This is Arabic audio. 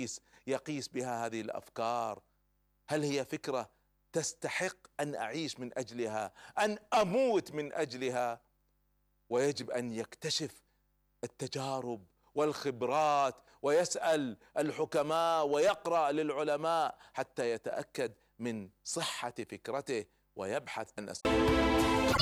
يقيس بها هذه الأفكار. هل هي فكرة تستحق أن أعيش من أجلها، أن أموت من أجلها؟ ويجب أن يكتشف التجارب والخبرات ويسأل الحكماء ويقرأ للعلماء حتى يتأكد من صحة فكرته ويبحث عن